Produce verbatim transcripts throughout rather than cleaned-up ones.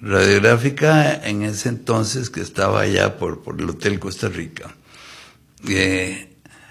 Radiográfica en ese entonces, que estaba allá por, por el Hotel Costa Rica. Eh,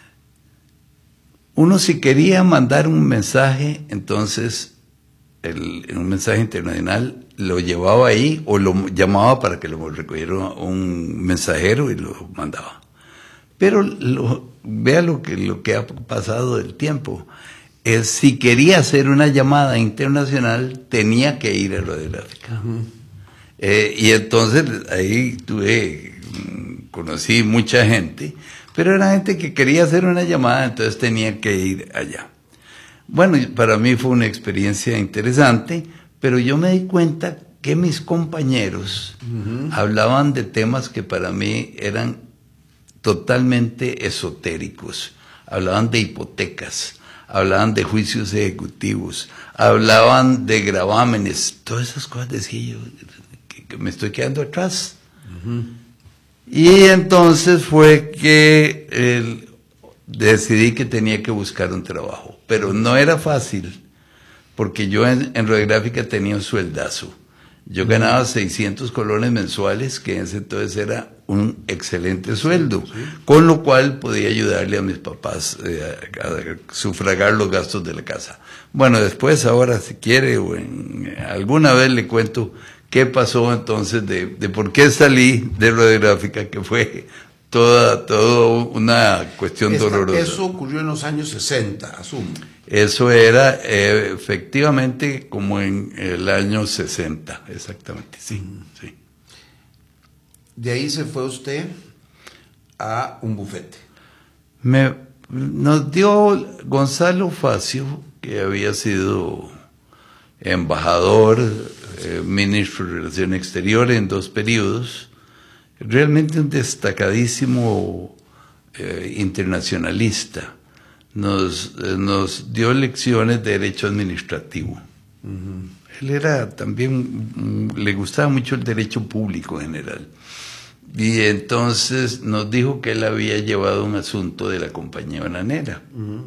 uno si quería mandar un mensaje, entonces el, un mensaje internacional, lo llevaba ahí o lo llamaba para que lo recogiera un mensajero y lo mandaba. Pero lo, vea lo que, lo que ha pasado del tiempo. Es, si quería hacer una llamada internacional, tenía que ir a Radiográfica. Uh-huh. Eh, y entonces ahí tuve, conocí mucha gente, pero era gente que quería hacer una llamada, entonces tenía que ir allá. Bueno, para mí fue una experiencia interesante, pero yo me di cuenta que mis compañeros uh-huh. hablaban de temas que para mí eran totalmente esotéricos. Hablaban de hipotecas, hablaban de juicios ejecutivos, hablaban de gravámenes, todas esas cosas. Decía yo, que, que me estoy quedando atrás. Uh-huh. Y entonces fue que el, decidí que tenía que buscar un trabajo, pero no era fácil, porque yo en, en Radiográfica tenía un sueldazo. Yo ganaba seiscientos colones mensuales, que en ese entonces era un excelente sueldo, sí, sí. Con lo cual podía ayudarle a mis papás eh, a, a sufragar los gastos de la casa. Bueno, después, ahora si quiere, o en, alguna vez le cuento qué pasó entonces de, de por qué salí de Radiográfica, que fue toda, toda una cuestión Esta, dolorosa. Eso ocurrió en los años sesenta, asumo. Eso era eh, efectivamente como en el año sesenta, exactamente, sí, sí. De ahí se fue usted a un bufete. Me, nos dio Gonzalo Facio, que había sido embajador, eh, ministro de Relaciones Exteriores en dos periodos, realmente un destacadísimo eh, internacionalista. Nos, eh, nos dio lecciones de derecho administrativo. Uh-huh. Él era también, le gustaba mucho el derecho público en general. Y entonces nos dijo que él había llevado un asunto de la compañía bananera. Uh-huh.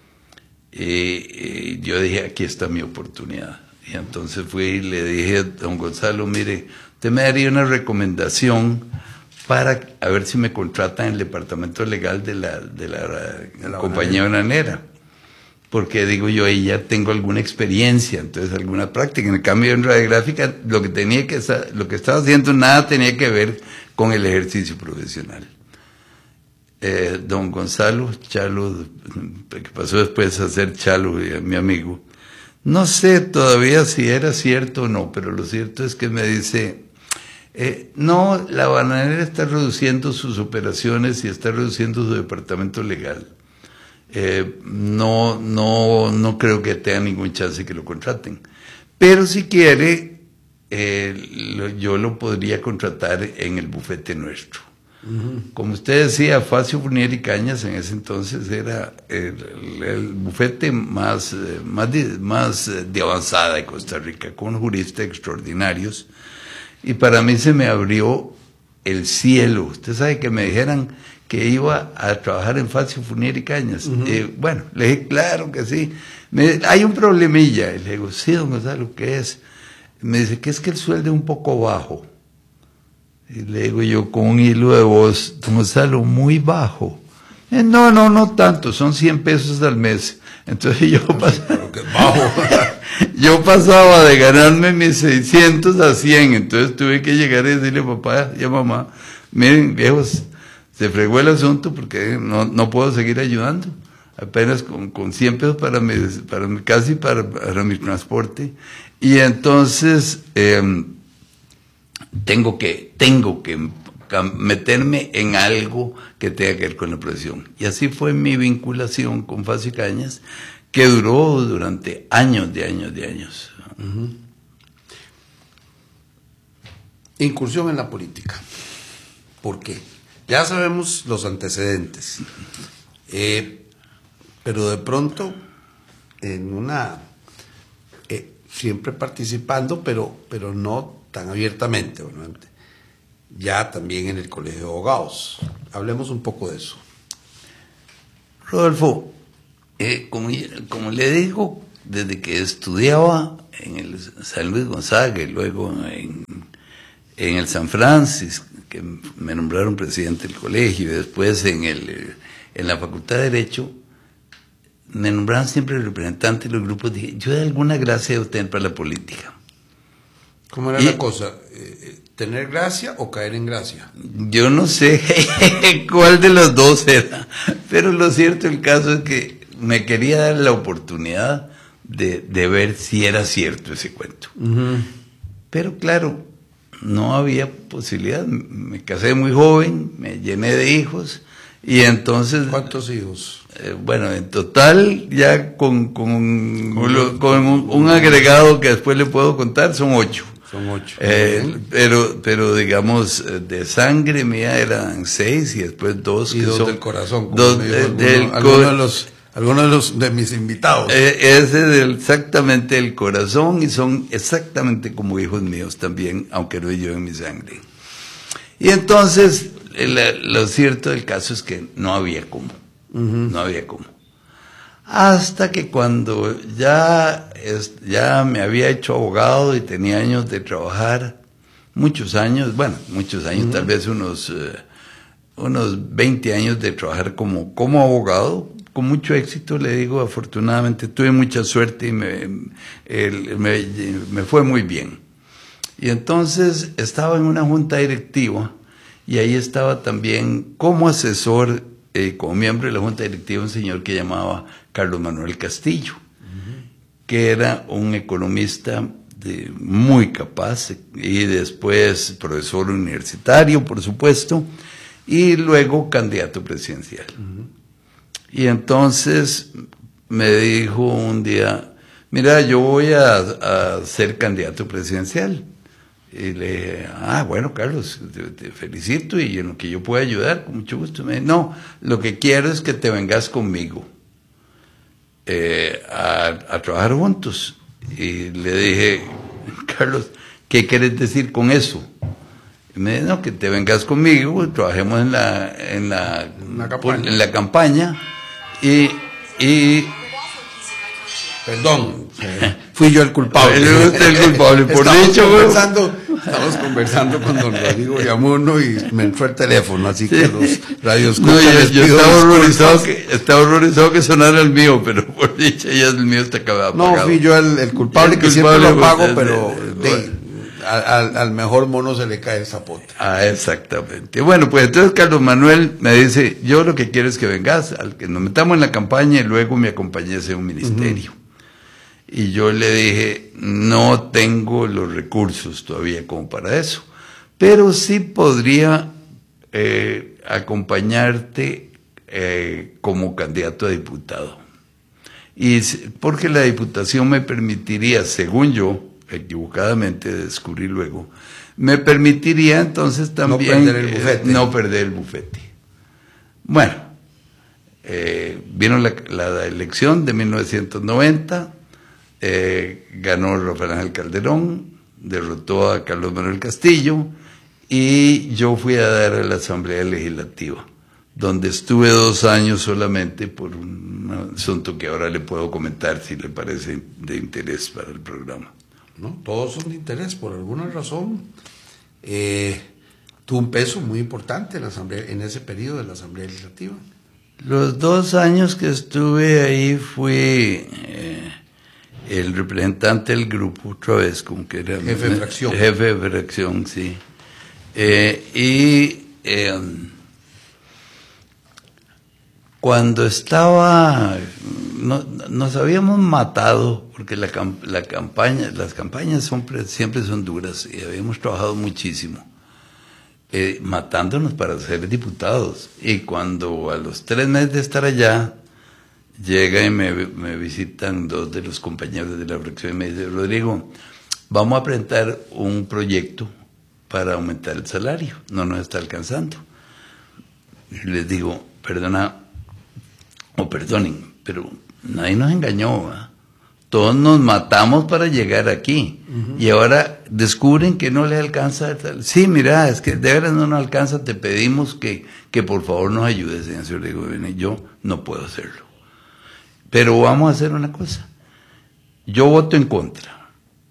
eh, eh, yo dije, aquí está mi oportunidad. Y entonces fui y le dije a don Gonzalo, mire, usted me daría una recomendación para a ver si me contratan en el departamento legal de la, de la, de la compañía bananera. Porque digo yo, ahí ya tengo alguna experiencia, entonces alguna práctica. En el cambio en Radiográfica, lo que tenía que lo que estaba haciendo nada tenía que ver con el ejercicio profesional. Eh, don Gonzalo Chalo, que pasó después a ser Chalo, mi amigo, no sé todavía si era cierto o no, pero lo cierto es que me dice, Eh, no, la bananera está reduciendo sus operaciones y está reduciendo su departamento legal. Eh, no, no, no creo que tenga ningún chance que lo contraten. Pero si quiere, eh, lo, yo lo podría contratar en el bufete nuestro. Uh-huh. Como usted decía, Facio Fournier y Cañas en ese entonces era el, el, el bufete más, más, de, más de avanzada de Costa Rica, con juristas extraordinarios. Y para mí se me abrió el cielo. Usted sabe que me dijeran que iba a trabajar en Facio Fournier y Cañas. Uh-huh. eh, bueno, le dije, claro que sí. Me, hay un problemilla. Y le digo, sí, don Gonzalo, ¿qué es? Me dice, que es que el sueldo es un poco bajo. Y le digo yo con un hilo de voz, don Gonzalo, muy bajo. Eh, no, no, no tanto, son cien pesos al mes. Entonces yo pasaba, yo pasaba de ganarme mis seiscientos a cien, entonces tuve que llegar y decirle a papá y a mamá, miren viejos, se fregó el asunto porque no, no puedo seguir ayudando, apenas con, con cien pesos para mi, para mi, casi para, para mi transporte, y entonces eh, tengo que, tengo que meterme en algo que tenga que ver con la profesión. Y así fue mi vinculación con Facio Cañas, que duró durante años de años de años. Uh-huh. Incursión en la política. ¿Por qué? Ya sabemos los antecedentes. Eh, pero de pronto, en una... Eh, siempre participando, pero, pero no tan abiertamente, obviamente. Ya también en el Colegio de Abogados. Hablemos un poco de eso. Rodolfo, eh, como, como le digo, desde que estudiaba en el San Luis Gonzaga y luego en, en el San Francisco, que me nombraron presidente del colegio, y después en, el, en la Facultad de Derecho, me nombraban siempre representante de los grupos. Dije, yo de alguna gracia debo tener para la política. ¿Cómo era y, la cosa? Eh, ¿Tener gracia o caer en gracia? Yo no sé cuál de los dos era, pero lo cierto el caso es que me quería dar la oportunidad de, de ver si era cierto ese cuento. Uh-huh. Pero claro, no había posibilidad. Me casé muy joven, me llené de hijos y entonces... ¿Cuántos hijos? Eh, bueno, en total, ya con, con, con, con un, un agregado que después le puedo contar, son ocho. Son ocho. Eh, pero, pero digamos, de sangre mía eran seis y después dos. Y que dos son, del corazón. Dos de, alguno, del algunos co- de los, algunos de los de mis invitados. Eh, ese es el, exactamente el corazón y son exactamente como hijos míos también, aunque no yo en mi sangre. Y entonces, el, lo cierto del caso es que no había cómo. Uh-huh. No había cómo. Hasta que cuando ya, es, ya me había hecho abogado y tenía años de trabajar, muchos años, bueno, muchos años, uh-huh. tal vez unos, uh, unos veinte años de trabajar como, como abogado, con mucho éxito, le digo, afortunadamente tuve mucha suerte y me, el, me, me fue muy bien. Y entonces estaba en una junta directiva y ahí estaba también como asesor, eh, como miembro de la junta directiva, un señor que llamaba Carlos Manuel Castillo, uh-huh. que era un economista de, muy capaz y después profesor universitario, por supuesto, y luego candidato presidencial. Uh-huh. Y entonces me dijo un día, mira, yo voy a, a ser candidato presidencial. Y le dije, ah, bueno, Carlos, te, te felicito y en lo que yo pueda ayudar, con mucho gusto. Me dijo, no, lo que quiero es que te vengas conmigo eh, a, a trabajar juntos. Y le dije, Carlos, ¿qué quieres decir con eso? Y me dijo, no, que te vengas conmigo, trabajemos en la, en la, Una campaña. en la campaña y... y Perdón, fui yo el culpable. Usted el culpable, por estamos dicho. Conversando, estamos conversando con don Rodrigo Yamuno y me entró el teléfono, así sí. que los radios... No, yo, yo estaba, horrorizado que, estaba horrorizado que sonara el mío, pero por dicho ya el mío está acabado. No, fui yo el, el culpable el que culpable, siempre lo pago, pues, pero de, de, al, al mejor mono se le cae el zapote. Ah, exactamente. Bueno, pues entonces Carlos Manuel me dice, yo lo que quiero es que vengas, al que nos metamos en la campaña y luego me acompañes en un ministerio. Uh-huh. Y yo le dije, no tengo los recursos todavía como para eso, pero sí podría eh, acompañarte eh, como candidato a diputado. Y porque la diputación me permitiría, según yo, equivocadamente descubrí luego, me permitiría entonces también no perder el bufete. Eh, no perder el bufete. Bueno, eh, vino la, la elección de mil novecientos noventa, Eh, ganó Rafael Ángel Calderón, derrotó a Carlos Manuel Castillo y yo fui a dar a la Asamblea Legislativa, donde estuve dos años solamente por un asunto que ahora le puedo comentar si le parece de interés para el programa. No, todos son de interés, por alguna razón. Eh, tuvo un peso muy importante en, la asamblea, en ese periodo de la Asamblea Legislativa. Los dos años que estuve ahí fui... Eh, el representante del grupo, otra vez, como que era... Jefe de fracción. Jefe de fracción, sí. Eh, y eh, cuando estaba... No, nos habíamos matado, porque la, la campaña, las campañas son, siempre son duras, y habíamos trabajado muchísimo, eh, matándonos para ser diputados. Y cuando a los tres meses de estar allá... Llega y me, me visitan dos de los compañeros de la fracción y me dice, Rodrigo, vamos a presentar un proyecto para aumentar el salario, no nos está alcanzando. Y les digo, perdona, o perdonen, pero nadie nos engañó, ¿verdad? Todos nos matamos para llegar aquí, uh-huh. y ahora descubren que no les alcanza. Sí, mira, es que de veras no nos alcanza, te pedimos que, que por favor nos ayudes, señor. Le digo, yo no puedo hacerlo. Pero vamos a hacer una cosa. Yo voto en contra.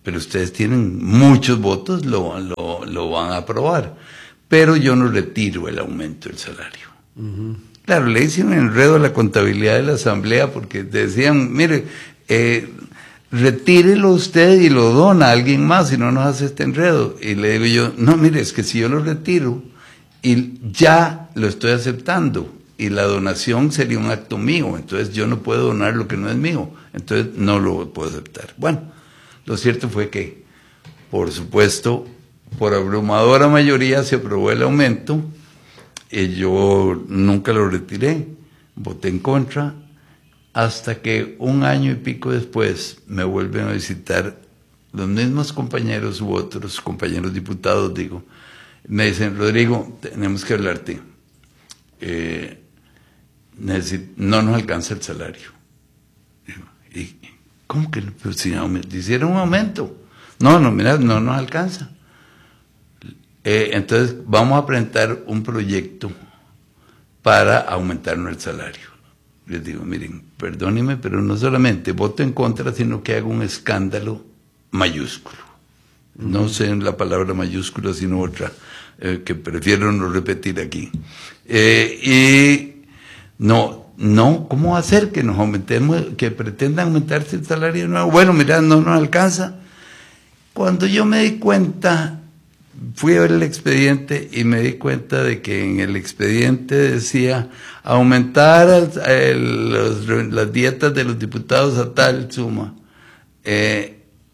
pero ustedes tienen muchos votos, lo, lo, lo van a aprobar. Pero yo no retiro el aumento del salario. Uh-huh. Claro, le hice un enredo a la contabilidad de la asamblea porque decían, mire, eh, retírelo usted y lo dona a alguien más y no nos hace este enredo. Y le digo yo, no, mire, es que si yo lo retiro y ya lo estoy aceptando y la donación sería un acto mío, entonces yo no puedo donar lo que no es mío, entonces no lo puedo aceptar. Bueno, lo cierto fue que, por supuesto, por abrumadora mayoría se aprobó el aumento y yo nunca lo retiré, voté en contra, hasta que un año y pico después me vuelven a visitar los mismos compañeros u otros compañeros diputados, digo, me dicen, Rodrigo, tenemos que hablarte, eh, necesito, no nos alcanza el salario. Digo, ¿y cómo que pero si hicieron un aumento? No, no, mira, no nos alcanza. Eh, entonces vamos a presentar un proyecto para aumentarnos el salario. Les digo, miren, perdónenme, pero no solamente voto en contra, sino que hago un escándalo mayúsculo. Uh-huh. No sé la palabra mayúscula, sino otra, eh, que prefiero no repetir aquí. Eh, y no, no, ¿cómo hacer que nos aumentemos, que pretendan aumentarse el salario nuevo? Bueno, mira, no nos alcanza. Cuando yo me di cuenta, fui a ver el expediente y me di cuenta de que en el expediente decía aumentar el, el, los, las dietas de los diputados a tal suma. Eh,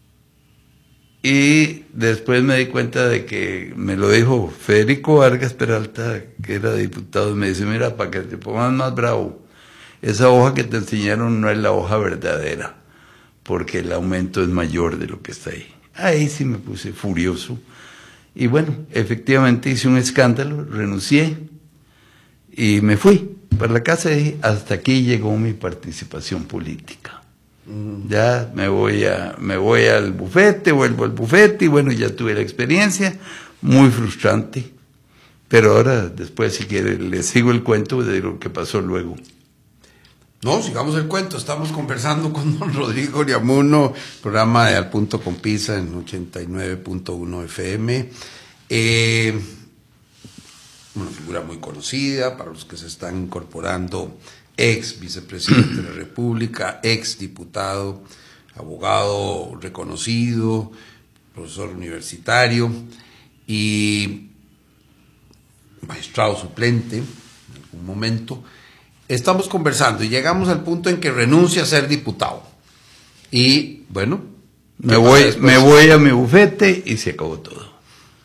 y después me di cuenta de que me lo dijo Federico Vargas Peralta, que era diputado, y me dice, mira, para que te pongas más bravo, esa hoja que te enseñaron no es la hoja verdadera, porque el aumento es mayor de lo que está ahí. Ahí sí me puse furioso. Y bueno, efectivamente hice un escándalo, renuncié y me fui para la casa y dije, hasta aquí llegó mi participación política. Mm. Ya me voy a, me voy al bufete, vuelvo al bufete y bueno, ya tuve la experiencia, muy frustrante. Pero ahora, después, si quiere, le sigo el cuento de lo que pasó luego. No, sigamos el cuento. Estamos conversando con don Rodrigo Liamuno, programa de Al Punto con Pisa en ochenta y nueve punto uno F M. Eh, una figura muy conocida para los que se están incorporando, ex vicepresidente de la República, ex diputado, abogado reconocido, profesor universitario y magistrado suplente en algún momento. Estamos conversando y llegamos al punto en que renuncia a ser diputado. Y bueno, me voy, me voy a mi bufete y se acabó todo.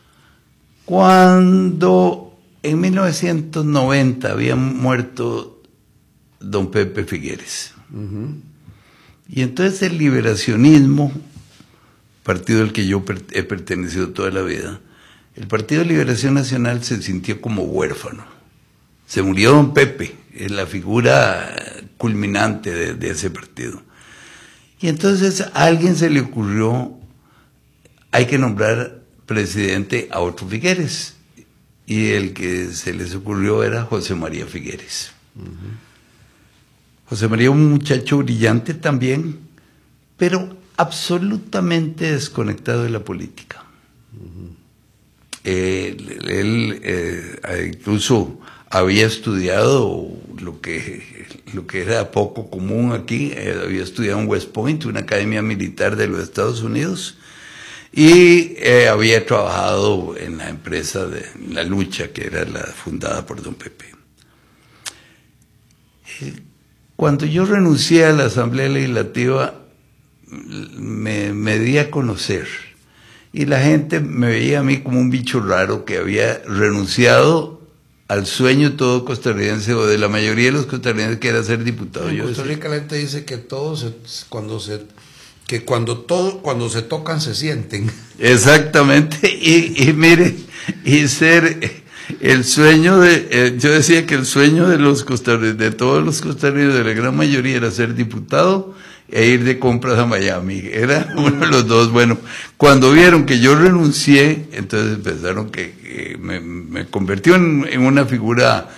Cuando en mil novecientos noventa había muerto don Pepe Figueres. Uh-huh. Y entonces el liberacionismo, partido al que yo he pertenecido toda la vida, el Partido de Liberación Nacional se sintió como huérfano. Se murió don Pepe, es la figura culminante de, de ese partido. Y entonces a alguien se le ocurrió, hay que nombrar presidente a otro Figueres. Y el que se les ocurrió era José María Figueres. Uh-huh. José María, un muchacho brillante también, pero absolutamente desconectado de la política. Uh-huh. Él, él eh, incluso había estudiado lo que, lo que era poco común aquí, eh, había estudiado en West Point, una academia militar de los Estados Unidos, y eh, había trabajado en la empresa de La Lucha, que era la fundada por don Pepe. Eh, cuando yo renuncié a la Asamblea Legislativa, me, me di a conocer, y la gente me veía a mí como un bicho raro que había renunciado al sueño todo costarricense, o de la mayoría de los costarricenses, que era ser diputado. En Costa Rica la gente dice que todos se, cuando se que cuando todo cuando se tocan se sienten. Exactamente, y, y mire, y ser el sueño de, eh, yo decía que el sueño de los costarricenses, de todos los costarricenses, de la gran mayoría, era ser diputado e ir de compras a Miami. Era uno de los dos. Bueno, cuando vieron que yo renuncié, entonces pensaron que, que me, me convirtió en, en una figura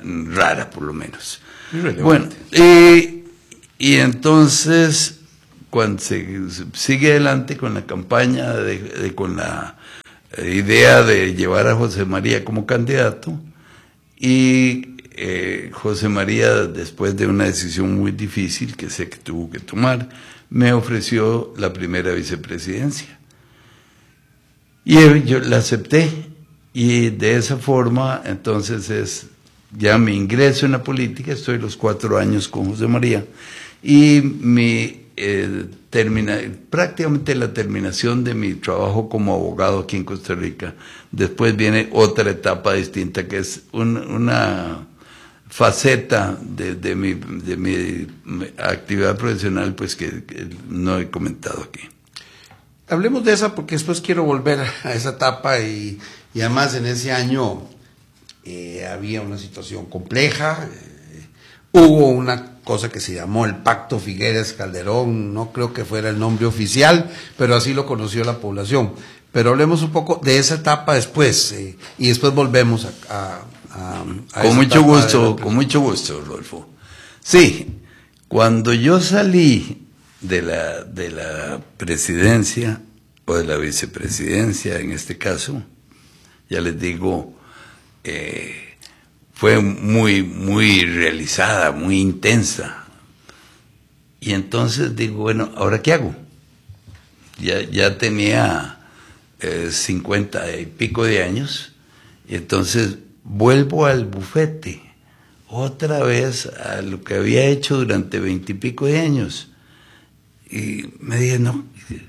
rara, por lo menos. Bueno, y, y entonces, cuando se, se sigue adelante con la campaña, de, de, con la idea de llevar a José María como candidato, y eh, José María, después de una decisión muy difícil que sé que tuvo que tomar, me ofreció la primera vicepresidencia. Y yo la acepté, y de esa forma, entonces, es ya mi ingreso en la política. Estoy los cuatro años con José María, y mi eh, termina, prácticamente la terminación de mi trabajo como abogado aquí en Costa Rica. Después viene otra etapa distinta, que es un, una faceta de, de, mi, de mi actividad profesional, pues que, que no he comentado aquí. Hablemos de esa, porque después quiero volver a esa etapa, y, y además en ese año eh, había una situación compleja. Eh, hubo una cosa que se llamó el Pacto Figueres Calderón, no creo que fuera el nombre oficial, pero así lo conoció la población. Pero hablemos un poco de esa etapa después, eh, y después volvemos a... a, a, a con mucho gusto, con mucho gusto, Rodolfo. Sí, cuando yo salí de la, de la presidencia, o de la vicepresidencia en este caso, ya les digo, eh, fue muy, muy realizada, muy intensa. Y entonces digo, bueno, ¿ahora qué hago? Ya, ya tenía eh, cincuenta y pico de años, y entonces vuelvo al bufete, otra vez a lo que había hecho durante veintipico de años. Y me dije, no,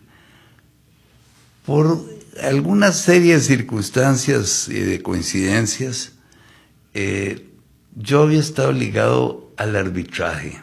por alguna serie de circunstancias y de coincidencias, eh, yo había estado ligado al arbitraje.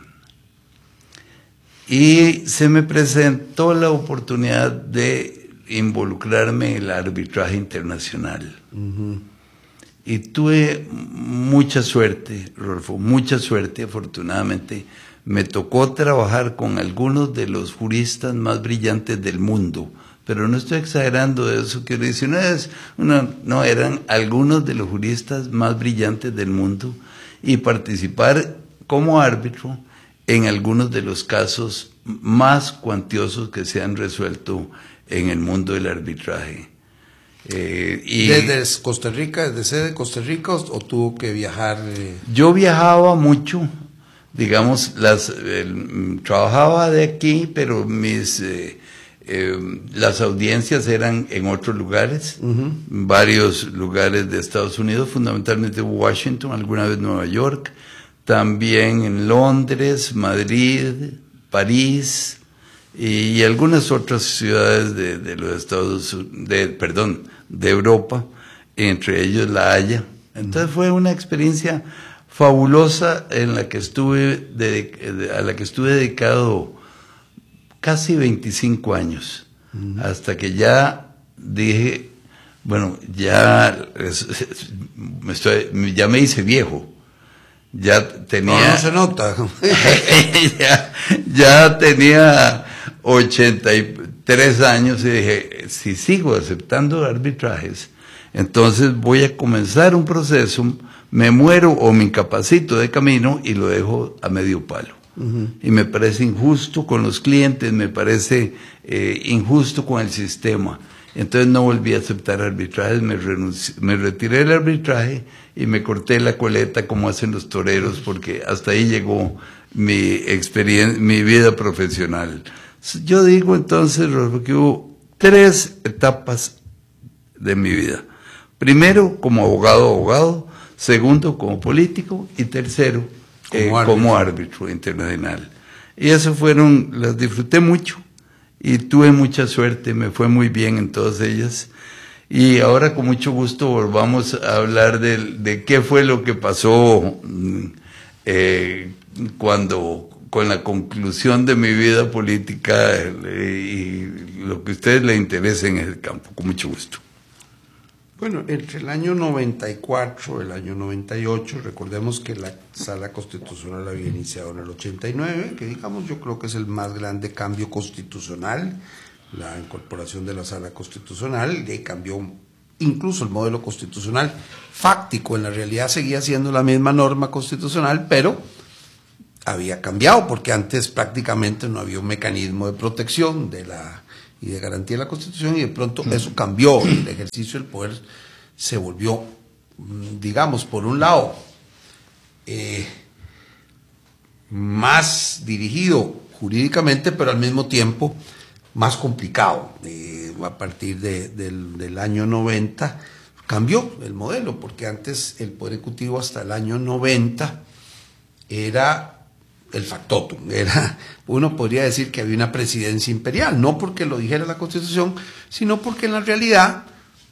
Y se me presentó la oportunidad de involucrarme en el arbitraje internacional. Uh-huh. Y tuve mucha suerte, Rodolfo, mucha suerte, afortunadamente. Me tocó trabajar con algunos de los juristas más brillantes del mundo, pero no estoy exagerando de eso que dice, no, es una, no, eran algunos de los juristas más brillantes del mundo, y participar como árbitro en algunos de los casos más cuantiosos que se han resuelto en el mundo del arbitraje. Eh, y ¿Desde Costa Rica, desde sede de Costa Rica, o, o tuvo que viajar? Eh? Yo viajaba mucho. Digamos, las, el, trabajaba de aquí, pero mis eh, eh, las audiencias eran en otros lugares, uh-huh. varios lugares de Estados Unidos, fundamentalmente Washington, alguna vez Nueva York, también en Londres, Madrid, París, y, y algunas otras ciudades de, de los Estados de, perdón, de Europa, entre ellos La Haya. Entonces uh-huh. fue una experiencia fabulosa en la que estuve de, a la que estuve dedicado casi veinticinco años, uh-huh. hasta que ya dije, bueno, ya es, es, me estoy, ya me hice viejo, ya tenía, no, no se nota, ya, ya tenía ochenta y tres años, y dije, si sigo aceptando arbitrajes, entonces voy a comenzar un proceso. Me muero o me incapacito de camino y lo dejo a medio palo. Uh-huh. Y me parece injusto con los clientes, me parece eh, injusto con el sistema. Entonces no volví a aceptar arbitrajes, me, renunci- me retiré del arbitraje y me corté la coleta como hacen los toreros, porque hasta ahí llegó mi experiencia, mi vida profesional. Yo digo entonces, Rodolfo, que hubo tres etapas de mi vida. Primero, como abogado, abogado. Segundo, como político. Y tercero, como, eh, árbitro. como árbitro internacional. Y eso fueron, las disfruté mucho y tuve mucha suerte, me fue muy bien en todas ellas. Y ahora con mucho gusto volvamos a hablar de, de qué fue lo que pasó eh, cuando, con la conclusión de mi vida política eh, y lo que a ustedes les interese en el campo. Con mucho gusto. Bueno, entre el año noventa y cuatro y el año noventa y ocho, recordemos que la Sala Constitucional había iniciado en el ochenta y nueve, que digamos yo creo que es el más grande cambio constitucional, la incorporación de la Sala Constitucional, y cambió incluso el modelo constitucional fáctico. En la realidad seguía siendo la misma norma constitucional, pero había cambiado, porque antes prácticamente no había un mecanismo de protección de la y de garantía de la Constitución, y de pronto eso cambió, y el ejercicio del poder se volvió, digamos, por un lado, eh, más dirigido jurídicamente, pero al mismo tiempo más complicado. Eh, a partir de, del, del año noventa cambió el modelo, porque antes el Poder Ejecutivo hasta el año noventa era el factotum, era, uno podría decir que había una presidencia imperial, no porque lo dijera la Constitución, sino porque en la realidad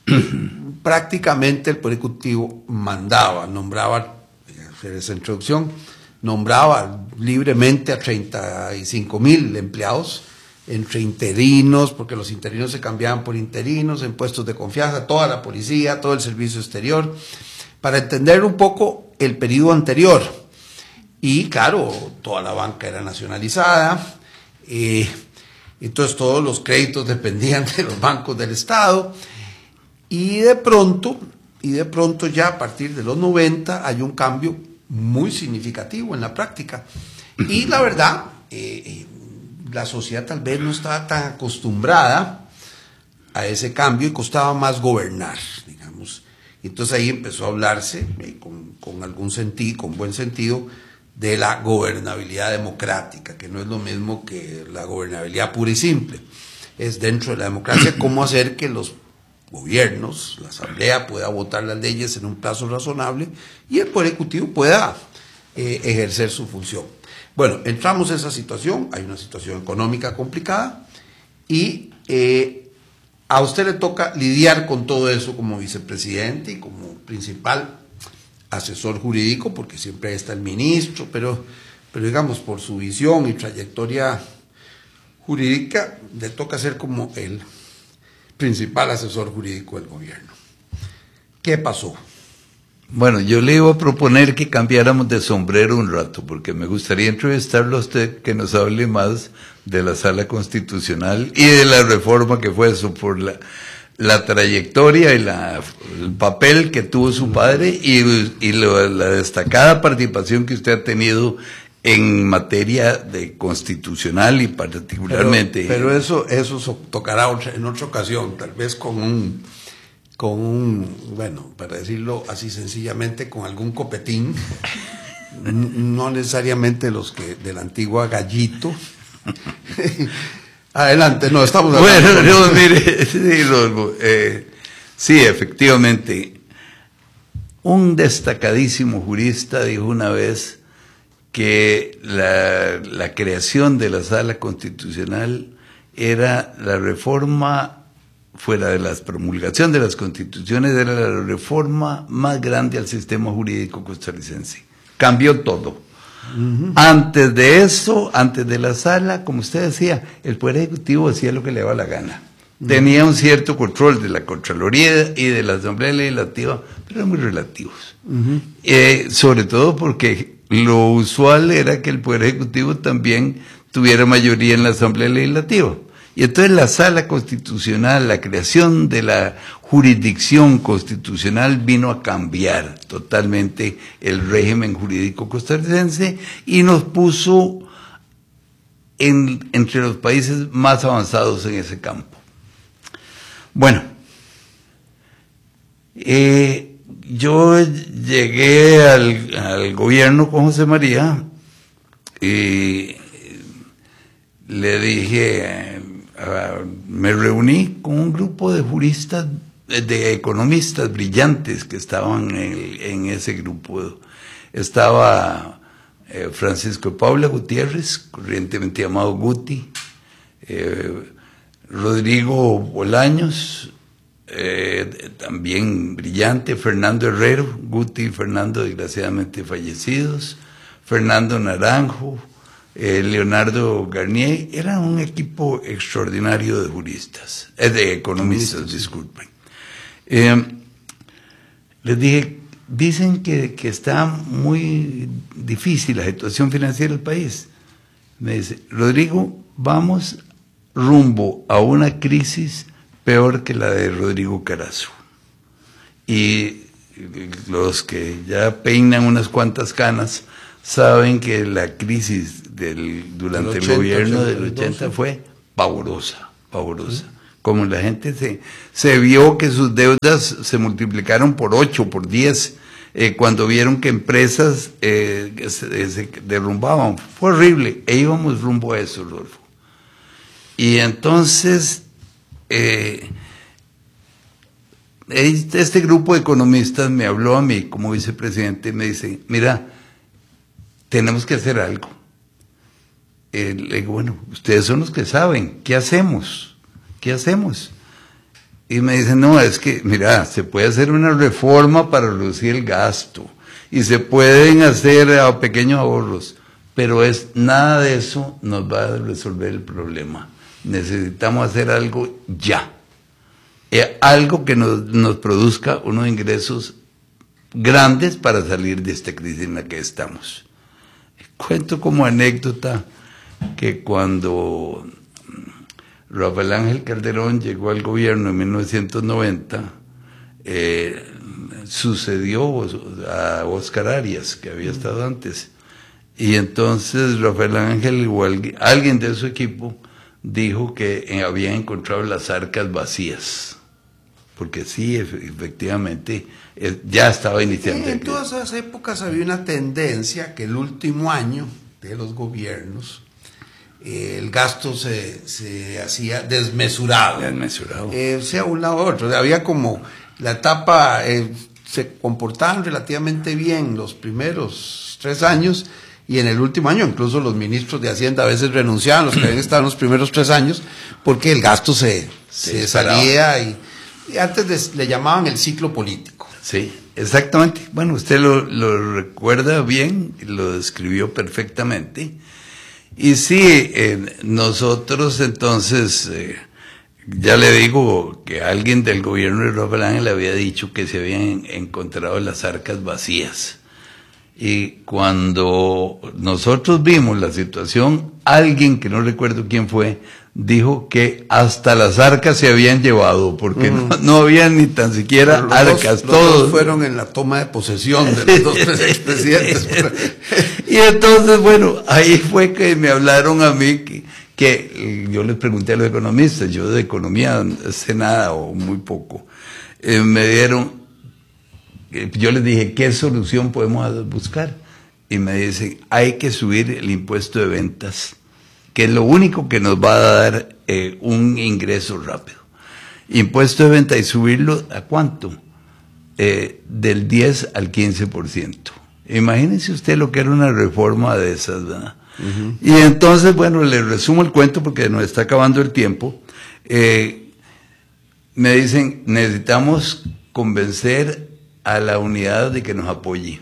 prácticamente el Poder Ejecutivo mandaba, nombraba, hacer esa introducción, nombraba libremente a treinta y cinco mil empleados, entre interinos, porque los interinos se cambiaban por interinos, en puestos de confianza, toda la policía, todo el servicio exterior, para entender un poco el periodo anterior. Y claro, toda la banca era nacionalizada, eh, entonces todos los créditos dependían de los bancos del Estado, y de pronto, y de pronto ya a partir de los noventa hay un cambio muy significativo en la práctica. Y la verdad, eh, la sociedad tal vez no estaba tan acostumbrada a ese cambio y costaba más gobernar, digamos. Entonces ahí empezó a hablarse eh, con, con algún sentido, con buen sentido, de la gobernabilidad democrática, que no es lo mismo que la gobernabilidad pura y simple. Es dentro de la democracia cómo hacer que los gobiernos, la asamblea pueda votar las leyes en un plazo razonable y el Poder Ejecutivo pueda eh, ejercer su función. Bueno, entramos en esa situación, hay una situación económica complicada y eh, a usted le toca lidiar con todo eso como vicepresidente y como principal asesor jurídico, porque siempre está el ministro, pero, pero digamos, por su visión y trayectoria jurídica, le toca ser como el principal asesor jurídico del gobierno. ¿Qué pasó? Bueno, yo le iba a proponer que cambiáramos de sombrero un rato, porque me gustaría entrevistarlo a usted, que nos hable más de la Sala Constitucional y de la reforma que fue eso, por la... la trayectoria y la, el papel que tuvo su padre y, y lo, la destacada participación que usted ha tenido en materia de constitucional y particularmente... Pero, pero eso eso tocará otra, en otra ocasión, tal vez con un, con un, bueno, para decirlo así sencillamente, con algún copetín, no necesariamente los que de la antigua Gallito. Adelante, no, estamos hablando. Bueno, no, mire, sí, lo, eh, sí, efectivamente, un destacadísimo jurista dijo una vez que la, la creación de la Sala Constitucional era la reforma, fuera de la promulgación de las constituciones, era la reforma más grande al sistema jurídico costarricense. Cambió todo. Uh-huh. Antes de eso, antes de la Sala, como usted decía, el Poder Ejecutivo hacía lo que le daba la gana. Uh-huh. Tenía un cierto control de la Contraloría y de la Asamblea Legislativa, pero eran muy relativos. Uh-huh. Eh, sobre todo porque lo usual era que el Poder Ejecutivo también tuviera mayoría en la Asamblea Legislativa. Y entonces la Sala Constitucional, la creación de la jurisdicción constitucional vino a cambiar totalmente el régimen jurídico costarricense y nos puso en, entre los países más avanzados en ese campo. Bueno, eh, yo llegué al, al gobierno con José María y le dije... Uh, me reuní con un grupo de juristas, de economistas brillantes que estaban en, en ese grupo. Estaba eh, Francisco Paula Gutiérrez, corrientemente llamado Guti, eh, Rodrigo Bolaños, eh, también brillante, Fernando Herrero, Guti y Fernando desgraciadamente fallecidos, Fernando Naranjo, Eh, Leonardo Garnier, era un equipo extraordinario de juristas, eh, de economistas, disculpen. Eh, les dije, dicen que, que está muy difícil la situación financiera del país. Me dice, Rodrigo, vamos rumbo a una crisis peor que la de Rodrigo Carazo. Y los que ya peinan unas cuantas canas saben que la crisis del, durante el, ochenta, el gobierno del ochenta fue pavorosa, pavorosa. ¿Sí? Como la gente se, se vio que sus deudas se multiplicaron por ocho, por diez, eh, cuando vieron que empresas eh, se, se derrumbaban. Fue horrible, e íbamos rumbo a eso, Rodolfo. Y entonces, eh, este grupo de economistas me habló a mí como vicepresidente y me dice, mira, tenemos que hacer algo. Eh, le digo, bueno, ustedes son los que saben, ¿qué hacemos? ¿Qué hacemos? Y me dicen, no, es que, mira, se puede hacer una reforma para reducir el gasto y se pueden hacer uh, pequeños ahorros, pero es nada de eso nos va a resolver el problema. Necesitamos hacer algo ya, eh, algo que nos, nos produzca unos ingresos grandes para salir de esta crisis en la que estamos. Cuento como anécdota que cuando Rafael Ángel Calderón llegó al gobierno en mil novecientos noventa, eh, sucedió a Oscar Arias, que había estado antes, y entonces Rafael Ángel o alguien de su equipo dijo que había encontrado las arcas vacías, porque sí, efectivamente, ya estaba iniciando. En todas esas épocas había una tendencia que el último año de los gobiernos eh, el gasto se, se hacía desmesurado. Desmesurado. Eh, sea un lado u otro. Había como la etapa, eh, se comportaban relativamente bien los primeros tres años y en el último año incluso los ministros de Hacienda a veces renunciaban, los que habían estado en los primeros tres años, porque el gasto se, se salía y, y antes de, le llamaban el ciclo político. Sí, exactamente. Bueno, usted lo, lo recuerda bien, lo describió perfectamente. Y sí, eh, nosotros entonces, eh, ya le digo que alguien del gobierno de Rafael Ángel había dicho que se habían encontrado las arcas vacías. Y cuando nosotros vimos la situación, alguien que no recuerdo quién fue, dijo que hasta las arcas se habían llevado, porque mm. no, no había ni tan siquiera los arcas. Dos, los todos dos fueron en la toma de posesión de los dos expresidentes. Y entonces, bueno, ahí fue que me hablaron a mí, que, que yo les pregunté a los economistas, yo de economía no sé nada o muy poco, eh, me dieron, yo les dije, ¿qué solución podemos buscar? Y me dicen, hay que subir el impuesto de ventas, que es lo único que nos va a dar eh, un ingreso rápido. Impuesto de venta y subirlo, ¿a cuánto? Eh, del diez al quince por ciento. Imagínense usted lo que era una reforma de esas, ¿verdad? Uh-huh. Y entonces, bueno, le resumo el cuento porque nos está acabando el tiempo. Eh, me dicen, necesitamos convencer a la unidad de que nos apoye.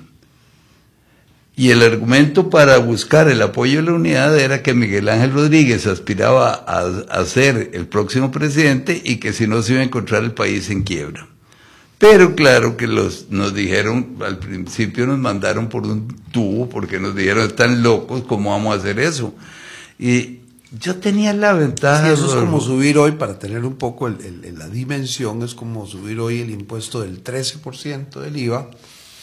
Y el argumento para buscar el apoyo de la unidad era que Miguel Ángel Rodríguez aspiraba a, a ser el próximo presidente y que si no se iba a encontrar el país en quiebra. Pero claro que los nos dijeron, al principio nos mandaron por un tubo porque nos dijeron, están locos, ¿cómo vamos a hacer eso? Y yo tenía la ventaja... Sí, eso es como subir hoy, para tener un poco el, el, la dimensión, es como subir hoy el impuesto del trece por ciento del I V A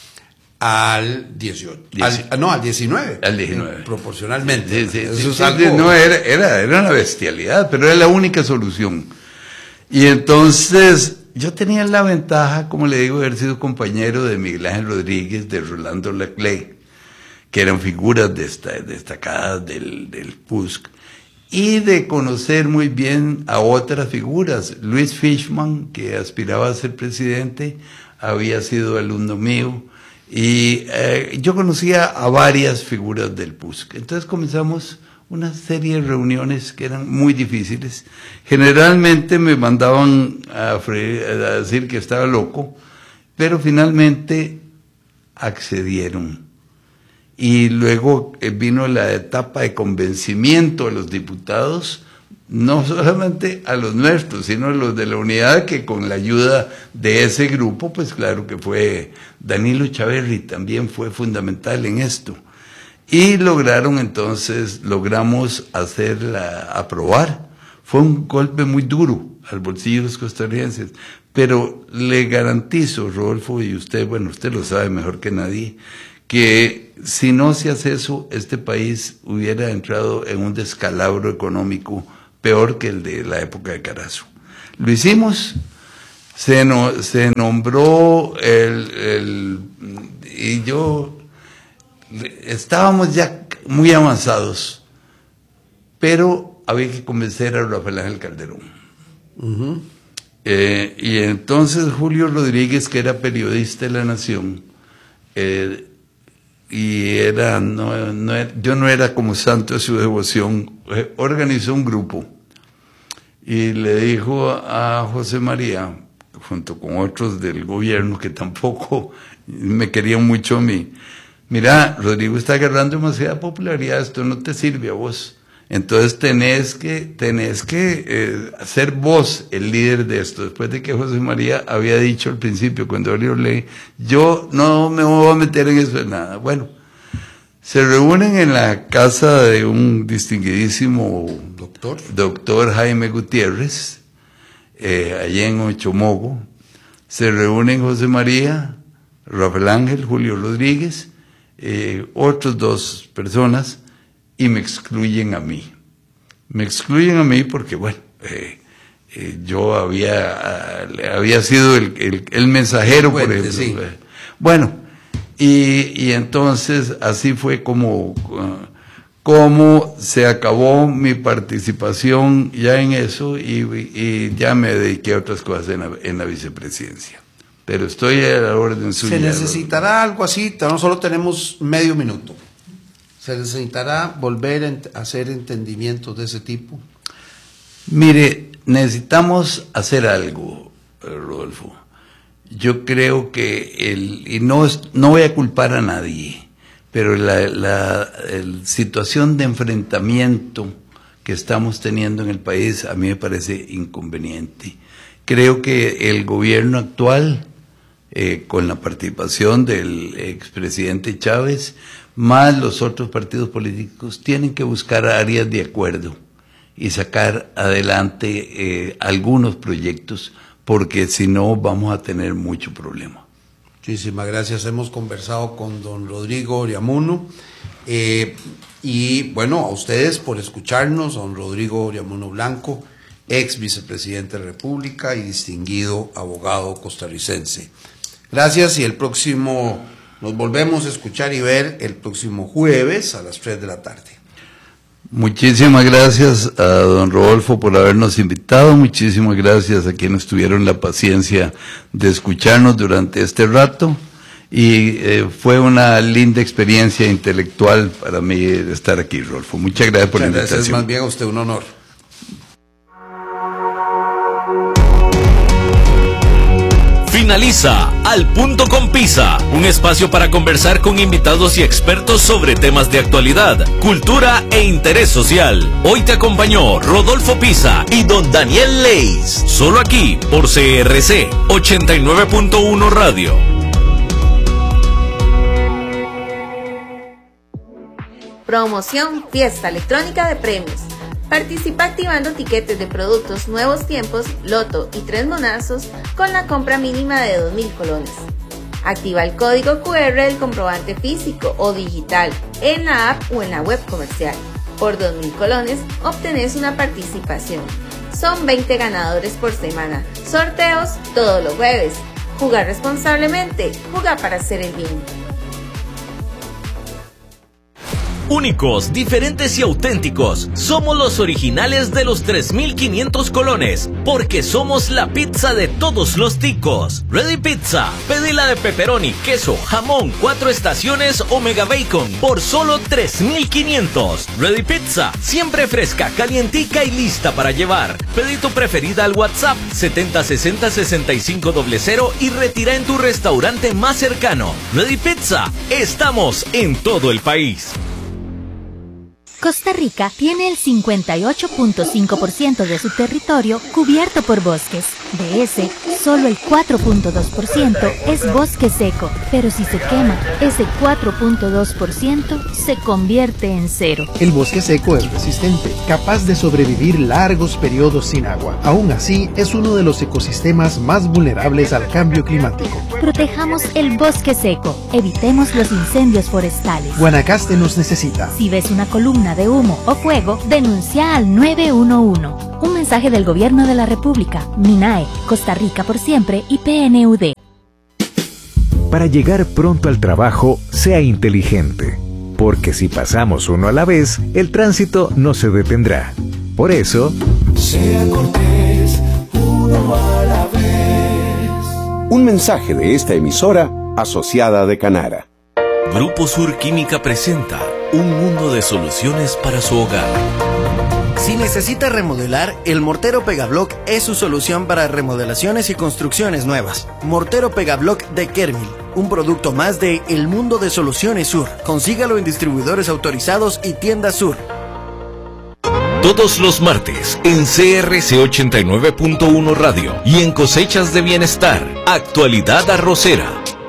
al dieciocho, al, no, al diecinueve. Al diecinueve. Proporcionalmente. Sí, sí, eso sí, es sí, algo... no, era, era, era una bestialidad, pero era la única solución. Y entonces, yo tenía la ventaja, como le digo, de haber sido compañero de Miguel Ángel Rodríguez, de Rolando Laclé, que eran figuras destacadas del, del P U S C, y de conocer muy bien a otras figuras. Luis Fishman, que aspiraba a ser presidente, había sido alumno mío, y eh, yo conocía a varias figuras del P U S C. Entonces comenzamos una serie de reuniones que eran muy difíciles. Generalmente me mandaban a, freír, a decir que estaba loco, pero finalmente accedieron. Y luego vino la etapa de convencimiento a los diputados, no solamente a los nuestros, sino a los de la unidad, que con la ayuda de ese grupo, pues claro que fue Danilo Chaverri, también fue fundamental en esto. Y lograron entonces, logramos hacerla aprobar. Fue un golpe muy duro al bolsillo de los costarricenses, pero le garantizo, Rodolfo, y usted, bueno, usted lo sabe mejor que nadie, que si no se hace eso, este país hubiera entrado en un descalabro económico peor que el de la época de Carazo. Lo hicimos, se, no, se nombró el, el... y yo... estábamos ya muy avanzados, pero había que convencer a Rafael Ángel Calderón. Uh-huh. Eh, y entonces Julio Rodríguez, que era periodista de La Nación, eh, y era, no, no era, yo no era como santo de su devoción, eh, organizó un grupo y le dijo a José María, junto con otros del gobierno que tampoco me querían mucho a mí: mira, Rodrigo está agarrando demasiada popularidad, esto no te sirve a vos. Entonces tenés que, tenés que eh, ser vos el líder de esto. Después de que José María había dicho al principio, cuando abrió ley, yo no me voy a meter en eso de nada. Bueno, se reúnen en la casa de un distinguidísimo doctor, doctor Jaime Gutiérrez, eh, allá en Ochomogo. Se reúnen José María, Rafael Ángel, Julio Rodríguez, eh, otras dos personas, y me excluyen a mí. Me excluyen a mí porque, bueno, eh, eh, yo había, uh, había sido el, el, el mensajero, Fuente, por ejemplo. Sí. Bueno, y, y entonces así fue como, uh, como se acabó mi participación ya en eso, y, y ya me dediqué a otras cosas en la, en la vicepresidencia. Pero estoy a la orden suya. Se necesitará algo así, no solo tenemos medio minuto. ¿Se necesitará volver a hacer entendimientos de ese tipo? Mire, necesitamos hacer algo, Rodolfo. Yo creo que, el, y no, no voy a culpar a nadie, pero la, la el situación de enfrentamiento que estamos teniendo en el país a mí me parece inconveniente. Creo que el gobierno actual, eh, con la participación del expresidente Chávez, más los otros partidos políticos, tienen que buscar áreas de acuerdo y sacar adelante eh, algunos proyectos, porque si no vamos a tener mucho problema. Muchísimas gracias. Hemos conversado con don Rodrigo Oriamuno, eh, y bueno, a ustedes por escucharnos, a don Rodrigo Oriamuno Blanco, ex vicepresidente de la República y distinguido abogado costarricense. Gracias, y el próximo... nos volvemos a escuchar y ver el próximo jueves a las tres de la tarde. Muchísimas gracias a don Rodolfo por habernos invitado, muchísimas gracias a quienes tuvieron la paciencia de escucharnos durante este rato, y eh, fue una linda experiencia intelectual para mí estar aquí, Rodolfo. Muchas gracias por Muchas la invitación. Gracias, más bien a usted, un honor. Finaliza Al Punto con Pisa, un espacio para conversar con invitados y expertos sobre temas de actualidad, cultura e interés social. Hoy te acompañó Rodolfo Pisa y don Daniel Leis, solo aquí por C R C ochenta y nueve punto uno Radio. Promoción Fiesta Electrónica de Premios. Participa activando tiquetes de productos Nuevos Tiempos, Loto y Tres Monazos con la compra mínima de dos mil colones. Activa el código Q R del comprobante físico o digital en la app o en la web comercial. Por dos mil colones obtenés una participación. Son veinte ganadores por semana. Sorteos todos los jueves. Jugar responsablemente. Juega para hacer el bien. Únicos, diferentes y auténticos. Somos los originales de los tres mil quinientos colones, porque somos la pizza de todos los ticos. Ready Pizza. Pedila de pepperoni, queso, jamón, cuatro estaciones o mega bacon por solo tres mil quinientos. Ready Pizza. Siempre fresca, calientica y lista para llevar. Pedí tu preferida al WhatsApp setenta sesenta sesenta y cinco cero cero y retira en tu restaurante más cercano. Ready Pizza. Estamos en todo el país. Costa Rica tiene el cincuenta y ocho punto cinco por ciento de su territorio cubierto por bosques. De ese, solo el cuatro punto dos por ciento es bosque seco, pero si se quema, ese cuatro punto dos por ciento se convierte en cero. El bosque seco es resistente, capaz de sobrevivir largos periodos sin agua. Aún así, es uno de los ecosistemas más vulnerables al cambio climático. Protejamos el bosque seco. Evitemos los incendios forestales. Guanacaste nos necesita. Si ves una columna de humo o fuego, denuncia al nueve uno uno. Un mensaje del Gobierno de la República, MINAE, Costa Rica por siempre y P N U D. Para llegar pronto al trabajo, sea inteligente. Porque si pasamos uno a la vez, el tránsito no se detendrá. Por eso, sea cortés, uno a la vez. Un mensaje de esta emisora asociada de Canara. Grupo Sur Química presenta un mundo de soluciones para su hogar. Si necesita remodelar, el Mortero Pegablock es su solución para remodelaciones y construcciones nuevas. Mortero Pegablock de Kermil, un producto más de El Mundo de Soluciones Sur. Consígalo en distribuidores autorizados y tiendas Sur. Todos los martes en C R C ochenta y nueve punto uno Radio y en Cosechas de Bienestar, Actualidad Arrocera.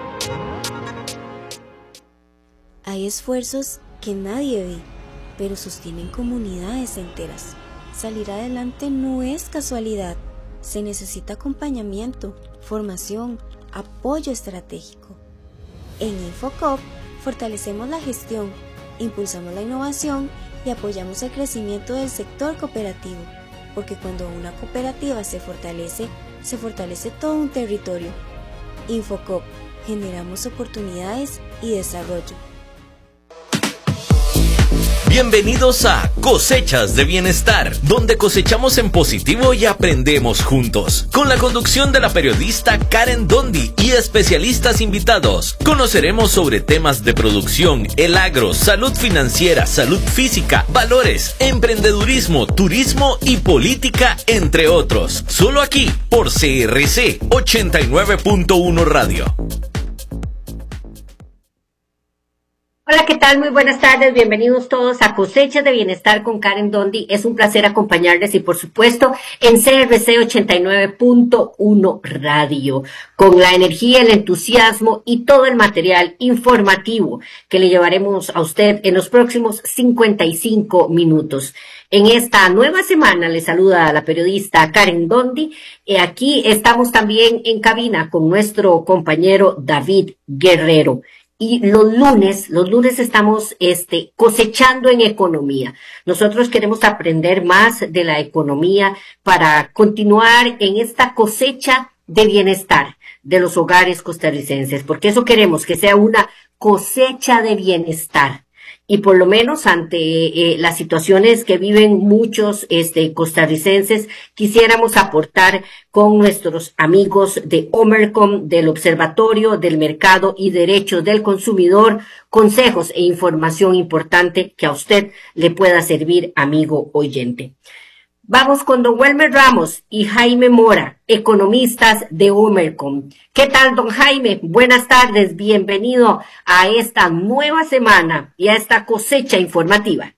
Hay esfuerzos que nadie ve, pero sostienen comunidades enteras. Salir adelante no es casualidad. Se necesita acompañamiento, formación, apoyo estratégico. En Infocop fortalecemos la gestión, impulsamos la innovación y apoyamos el crecimiento del sector cooperativo, porque cuando una cooperativa se fortalece, se fortalece todo un territorio. Infocop, generamos oportunidades y desarrollo. Bienvenidos a Cosechas de Bienestar, donde cosechamos en positivo y aprendemos juntos. Con la conducción de la periodista Karen Dondi y especialistas invitados, conoceremos sobre temas de producción, el agro, salud financiera, salud física, valores, emprendedurismo, turismo y política, entre otros. Solo aquí, por C R C ochenta y nueve punto uno Radio. Hola, ¿qué tal? Muy buenas tardes, bienvenidos todos a Cosechas de Bienestar con Karen Dondi. Es un placer acompañarles y por supuesto en C R C ochenta y nueve punto uno Radio, con la energía, el entusiasmo y todo el material informativo que le llevaremos a usted en los próximos cincuenta y cinco minutos. En esta nueva semana le saluda a la periodista Karen Dondi. Y aquí estamos también en cabina con nuestro compañero David Guerrero. Y los lunes, los lunes estamos este, cosechando en economía. Nosotros queremos aprender más de la economía para continuar en esta cosecha de bienestar de los hogares costarricenses, porque eso queremos, que sea una cosecha de bienestar. Y por lo menos ante eh, las situaciones que viven muchos este, costarricenses, quisiéramos aportar con nuestros amigos de Omercom, del Observatorio del Mercado y Derechos del Consumidor, consejos e información importante que a usted le pueda servir, amigo oyente. Vamos con don Welmer Ramos y Jaime Mora, economistas de Omercom. ¿Qué tal, don Jaime? Buenas tardes, bienvenido a esta nueva semana y a esta cosecha informativa.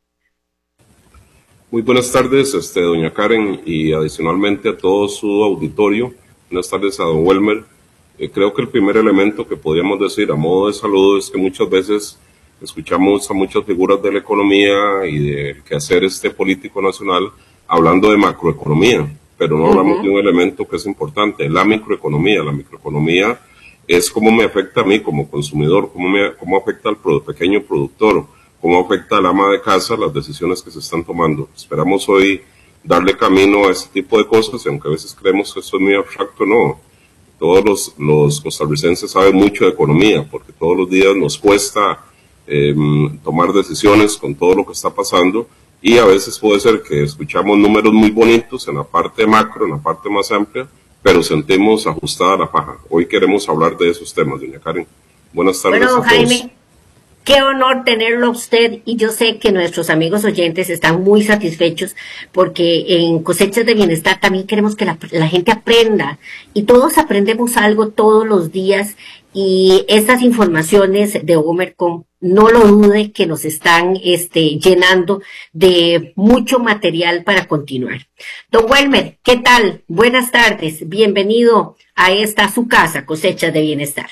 Muy buenas tardes, este, doña Karen, y adicionalmente a todo su auditorio. Buenas tardes a don Welmer. Eh, creo que el primer elemento que podríamos decir a modo de saludo es que muchas veces escuchamos a muchas figuras de la economía y del quehacer este político nacional hablando de macroeconomía, pero no uh-huh. hablamos de un elemento que es importante, la microeconomía. La microeconomía es cómo me afecta a mí como consumidor, cómo, me, cómo afecta al pro, pequeño productor, cómo afecta al ama de casa las decisiones que se están tomando. Esperamos hoy darle camino a ese tipo de cosas, y aunque a veces creemos que eso es muy abstracto, no. Todos los, los costarricenses saben mucho de economía, porque todos los días nos cuesta eh, tomar decisiones con todo lo que está pasando. Y a veces puede ser que escuchamos números muy bonitos en la parte macro, en la parte más amplia, pero sentimos ajustada la paja. Hoy queremos hablar de esos temas, doña Karen. Buenas tardes bueno, a todos. Jaime, qué honor tenerlo a usted, y yo sé que nuestros amigos oyentes están muy satisfechos porque en Cosechas de Bienestar también queremos que la, la gente aprenda, y todos aprendemos algo todos los días, y estas informaciones de Omercom, no lo dude que nos están este, llenando de mucho material para continuar. Don Welmer, ¿qué tal? Buenas tardes, bienvenido a esta su casa, Cosechas de Bienestar.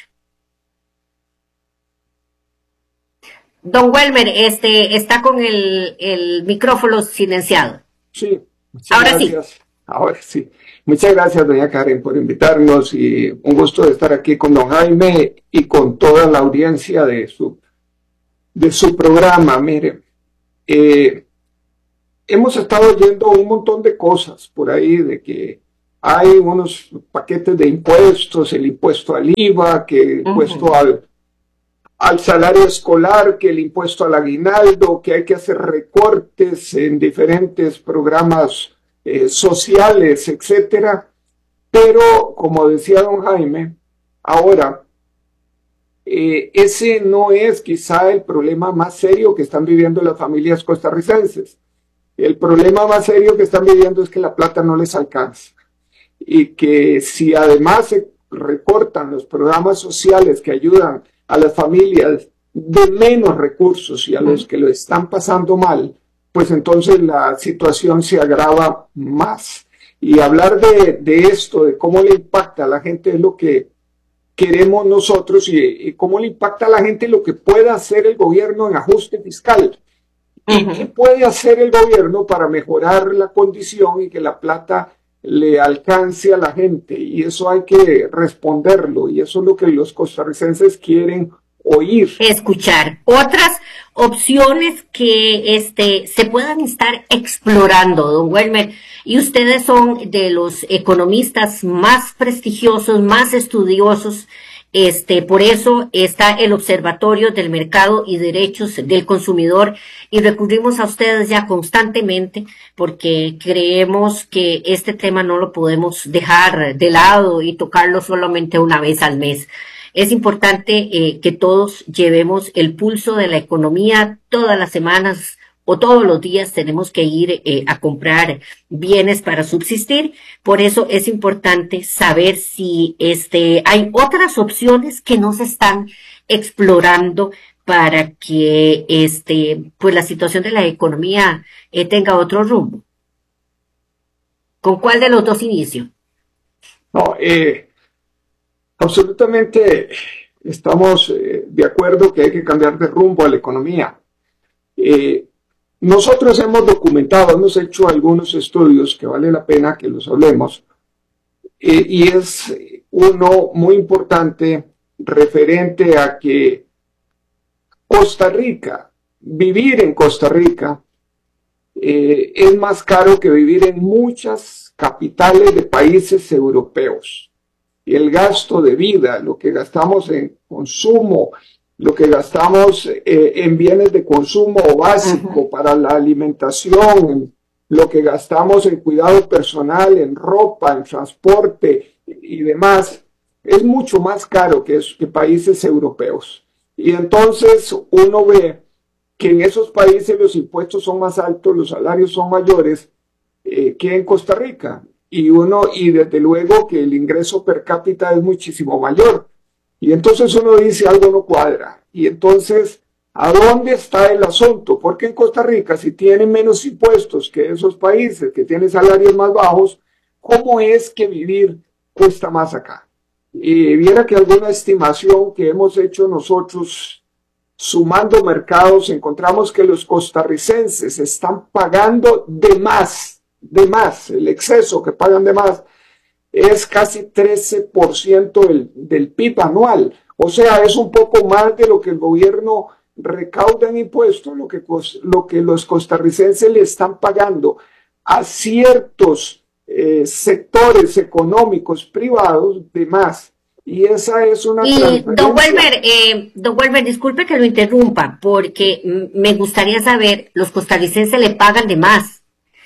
Don Welmer, este, está con el, el micrófono silenciado. Sí. Ahora gracias. sí. Ahora sí. Muchas gracias, doña Karen, por invitarnos y un gusto de estar aquí con don Jaime y con toda la audiencia de su, de su programa. Mire, eh, hemos estado oyendo un montón de cosas por ahí, de que hay unos paquetes de impuestos, el impuesto al I V A, que el impuesto uh-huh. al, al salario escolar, que el impuesto al aguinaldo, que hay que hacer recortes en diferentes programas Eh, sociales, etcétera. Pero, como decía don Jaime, ahora, eh, ese no es quizá el problema más serio que están viviendo las familias costarricenses. El problema más serio que están viviendo es que la plata no les alcanza. Y que si además se recortan los programas sociales que ayudan a las familias de menos recursos y a los que lo están pasando mal, pues entonces la situación se agrava más. Y hablar de, de esto, de cómo le impacta a la gente, es lo que queremos nosotros y, y cómo le impacta a la gente lo que pueda hacer el gobierno en ajuste fiscal. Uh-huh. Y qué puede hacer el gobierno para mejorar la condición y que la plata le alcance a la gente. Y eso hay que responderlo. Y eso es lo que los costarricenses quieren oír. Escuchar. Otras opciones que este se puedan estar explorando, don Welmer, y ustedes son de los economistas más prestigiosos, más estudiosos, este, por eso está el Observatorio del Mercado y Derechos del Consumidor, y recurrimos a ustedes ya constantemente, porque creemos que este tema no lo podemos dejar de lado y tocarlo solamente una vez al mes. Es importante eh, que todos llevemos el pulso de la economía todas las semanas o todos los días. Tenemos que ir eh, a comprar bienes para subsistir. Por eso es importante saber si este hay otras opciones que no se están explorando para que este pues la situación de la economía eh, tenga otro rumbo. ¿Con cuál de los dos inicio? No, eh... Absolutamente estamos eh, de acuerdo que hay que cambiar de rumbo a la economía. Eh, nosotros hemos documentado, hemos hecho algunos estudios que vale la pena que los hablemos, eh, y es uno muy importante referente a que Costa Rica, vivir en Costa Rica, eh, es más caro que vivir en muchas capitales de países europeos. Y el gasto de vida, lo que gastamos en consumo, lo que gastamos eh, en bienes de consumo básico uh-huh. para la alimentación, lo que gastamos en cuidado personal, en ropa, en transporte y demás, es mucho más caro que, que países europeos. Y entonces uno ve que en esos países los impuestos son más altos, los salarios son mayores eh, que en Costa Rica. Y uno, y desde luego que el ingreso per cápita es muchísimo mayor. Y entonces uno dice algo no cuadra. Y entonces, ¿a dónde está el asunto? Porque en Costa Rica, si tienen menos impuestos que esos países, que tienen salarios más bajos, ¿cómo es que vivir cuesta más acá? Y viera que alguna estimación que hemos hecho nosotros, sumando mercados, encontramos que los costarricenses están pagando de más. de más, el exceso que pagan de más es casi trece por ciento del, del P I B anual, o sea, es un poco más de lo que el gobierno recauda en impuestos, lo que, lo que los costarricenses le están pagando a ciertos eh, sectores económicos privados de más. Y esa es una Y don Welmer, eh, don Welmer, disculpe que lo interrumpa, porque me gustaría saber, los costarricenses le pagan de más.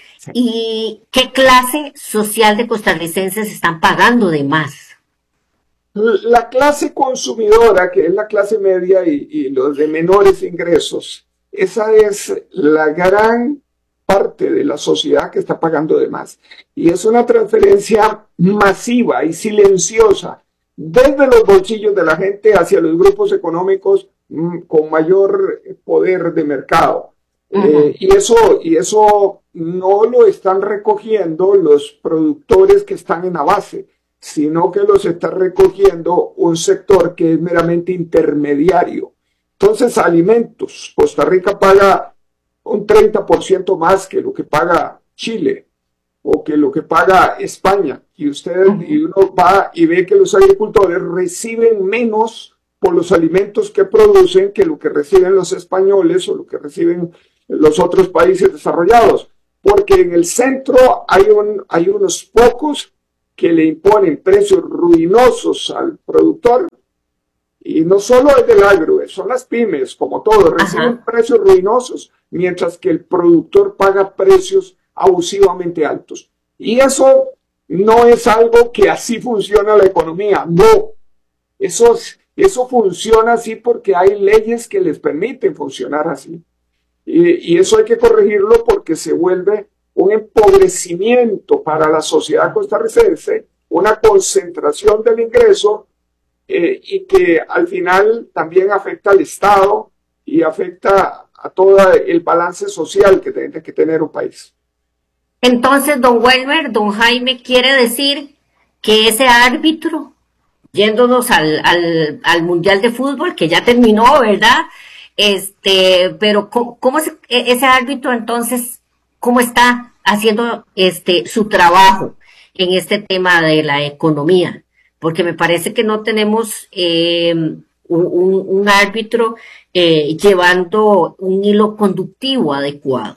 ¿Y qué clase social de costarricenses están pagando de más? La clase consumidora, que es la clase media y, y los de menores ingresos, esa es la gran parte de la sociedad que está pagando de más. Y es una transferencia masiva y silenciosa desde los bolsillos de la gente hacia los grupos económicos mmm, con mayor poder de mercado. Uh-huh. Eh, y eso, y eso no lo están recogiendo los productores que están en la base, sino que los está recogiendo un sector que es meramente intermediario. Entonces, alimentos. Costa Rica paga un treinta por ciento más que lo que paga Chile, o que lo que paga España, y usted y uno va y ve que los agricultores reciben menos por los alimentos que producen que lo que reciben los españoles o lo que reciben los otros países desarrollados, porque en el centro hay, un, hay unos pocos que le imponen precios ruinosos al productor, y no solo es del agro, son las pymes, como todo, reciben Ajá. precios ruinosos, mientras que el productor paga precios abusivamente altos. Y eso no es algo que así funciona la economía, no. Eso, eso funciona así porque hay leyes que les permiten funcionar así. Y, y eso hay que corregirlo porque se vuelve un empobrecimiento para la sociedad costarricense, una concentración del ingreso, eh, y que al final también afecta al Estado y afecta a todo el balance social que tiene que tener un país. Entonces, don Welmer, don Jaime, quiere decir que ese árbitro, yéndonos al, al, al Mundial de Fútbol, que ya terminó, ¿verdad? Este, pero ¿cómo, cómo es ese árbitro entonces, cómo está haciendo este su trabajo en este tema de la economía? Porque me parece que no tenemos eh, un, un, un árbitro eh, llevando un hilo conductivo adecuado.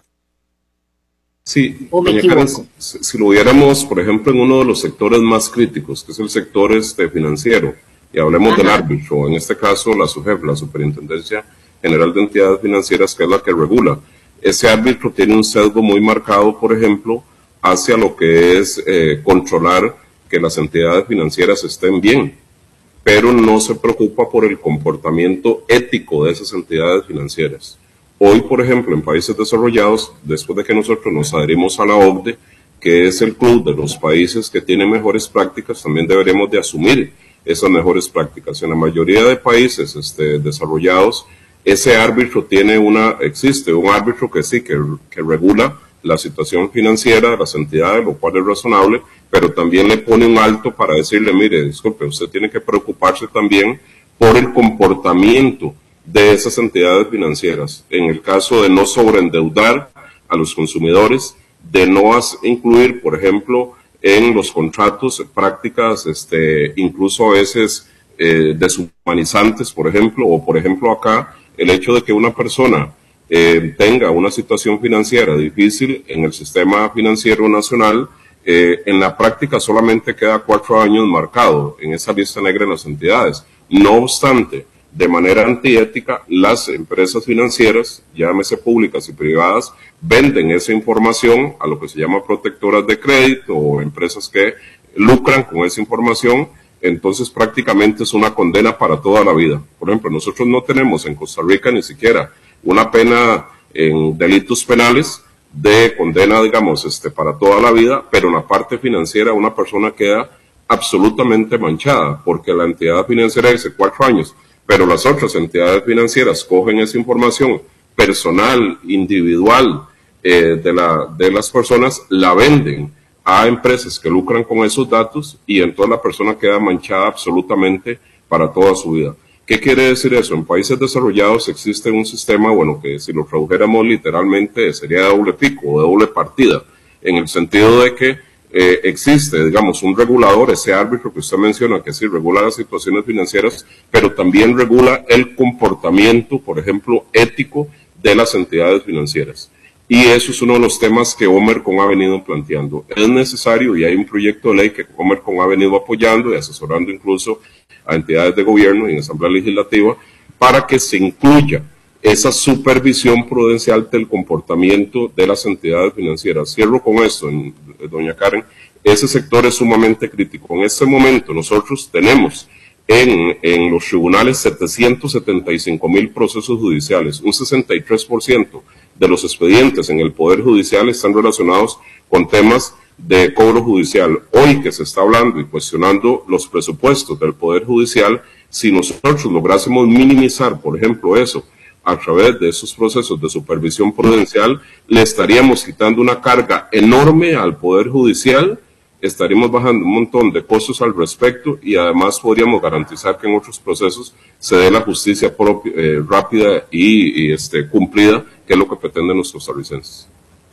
Sí, doña Karen, si, si lo viéramos, por ejemplo, en uno de los sectores más críticos, que es el sector este financiero, y hablemos Ajá. del árbitro, en este caso la SUGEF, la Superintendencia General de Entidades Financieras, que es la que regula. Ese árbitro tiene un sesgo muy marcado, por ejemplo, hacia lo que es eh, controlar que las entidades financieras estén bien, pero no se preocupa por el comportamiento ético de esas entidades financieras. Hoy, por ejemplo, en países desarrollados, después de que nosotros nos adherimos a la O C D E, que es el club de los países que tienen mejores prácticas, también deberemos de asumir esas mejores prácticas. En la mayoría de países este, desarrollados, ese árbitro tiene una, existe un árbitro que sí, que, que regula la situación financiera de las entidades, lo cual es razonable, pero también le pone un alto para decirle, mire, disculpe, usted tiene que preocuparse también por el comportamiento de esas entidades financieras, en el caso de no sobreendeudar a los consumidores, de no incluir, por ejemplo, en los contratos prácticas, este, incluso a veces eh, deshumanizantes, por ejemplo, o por ejemplo acá, el hecho de que una persona eh, tenga una situación financiera difícil en el sistema financiero nacional, eh, en la práctica solamente queda cuatro años marcado en esa lista negra en las entidades. No obstante, de manera antiética, las empresas financieras, llámese públicas y privadas, venden esa información a lo que se llama protectoras de crédito o empresas que lucran con esa información. Entonces prácticamente es una condena para toda la vida. Por ejemplo, nosotros no tenemos en Costa Rica ni siquiera una pena en delitos penales de condena, digamos, este, para toda la vida, pero en la parte financiera una persona queda absolutamente manchada, porque la entidad financiera dice cuatro años, pero las otras entidades financieras cogen esa información personal, individual, eh, de, la, de las personas, la venden a empresas que lucran con esos datos y entonces la persona queda manchada absolutamente para toda su vida. ¿Qué quiere decir eso? En países desarrollados existe un sistema, bueno, que si lo tradujéramos literalmente sería de doble pico o de doble partida, en el sentido de que eh, existe, digamos, un regulador, ese árbitro que usted menciona, que sí regula las situaciones financieras, pero también regula el comportamiento, por ejemplo, ético de las entidades financieras. Y eso es uno de los temas que Omercon ha venido planteando. Es necesario, y hay un proyecto de ley que Omercon ha venido apoyando y asesorando incluso a entidades de gobierno y en Asamblea Legislativa, para que se incluya esa supervisión prudencial del comportamiento de las entidades financieras. Cierro con esto, en, doña Karen, ese sector es sumamente crítico. En este momento nosotros tenemos en, en los tribunales setecientos setenta y cinco mil procesos judiciales, un sesenta y tres por ciento de los expedientes en el Poder Judicial están relacionados con temas de cobro judicial. Hoy que se está hablando y cuestionando los presupuestos del Poder Judicial, si nosotros lográsemos minimizar, por ejemplo, eso, a través de esos procesos de supervisión prudencial, le estaríamos quitando una carga enorme al Poder Judicial, estaríamos bajando un montón de costos al respecto y además podríamos garantizar que en otros procesos se dé la justicia propia, eh, rápida y, y este, cumplida, que es lo que pretenden los costarricenses.